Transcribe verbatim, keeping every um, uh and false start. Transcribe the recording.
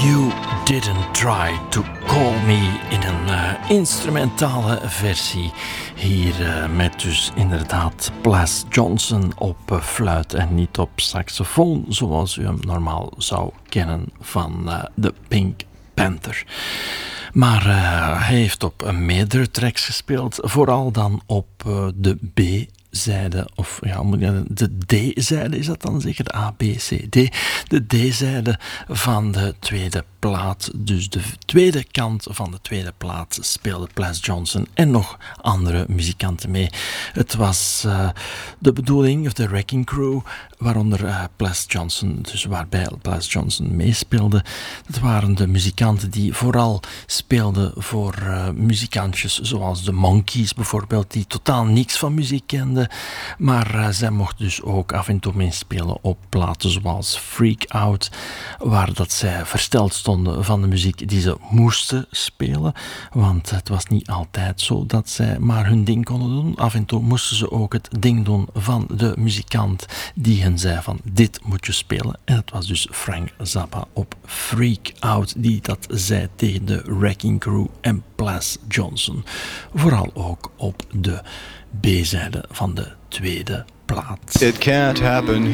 You Didn't Try To Call Me in een uh, instrumentale versie. Hier uh, met dus inderdaad Plas Johnson op uh, fluit en niet op saxofoon, zoals u hem normaal zou kennen van uh, de Pink Panther. Maar uh, hij heeft op meerdere tracks gespeeld, vooral dan op uh, de B zijde, of ja, de D-zijde is dat dan zeker, de A, B, C, D. De D-zijde van de tweede plaat, dus de tweede kant van de tweede plaat speelde Plas Johnson en nog andere muzikanten mee. Het was uh, de bedoeling, of de Wrecking Crew, waaronder uh, Plas Johnson, dus waarbij Plas Johnson meespeelde. Dat waren de muzikanten die vooral speelden voor uh, muzikantjes zoals de Monkees bijvoorbeeld, die totaal niks van muziek kenden. Maar uh, zij mochten dus ook af en toe meespelen op platen zoals Freak Out, waar dat zij versteld stonden van de muziek die ze moesten spelen. Want het was niet altijd zo dat zij maar hun ding konden doen. Af en toe moesten ze ook het ding doen van de muzikant die hen zei van dit moet je spelen. En het was dus Frank Zappa op Freak Out die dat zei tegen de Wrecking Crew en Plas Johnson. Vooral ook op de B-zijde van de tweede plaat. It can't happen